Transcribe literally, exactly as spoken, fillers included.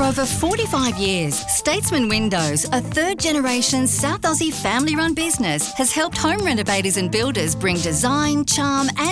over forty-five years, Statesman Windows, a third-generation South Aussie family-run business, has helped home renovators and builders bring design, charm and